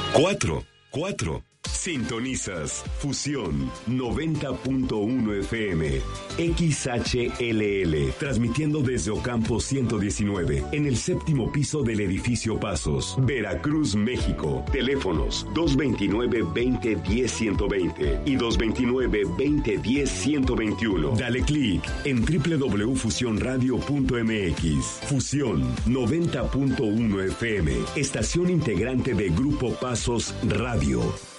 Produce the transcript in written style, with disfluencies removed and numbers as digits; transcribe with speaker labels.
Speaker 1: 4. Sintonizas Fusión 90.1 FM XHLL, transmitiendo desde Ocampo 119, en el 7º piso del edificio Pasos, Veracruz, México. Teléfonos 229-2010-120 y 229-2010-121. Dale clic en www.fusionradio.mx. Fusión 90.1 FM, estación integrante de Grupo Pasos Radio.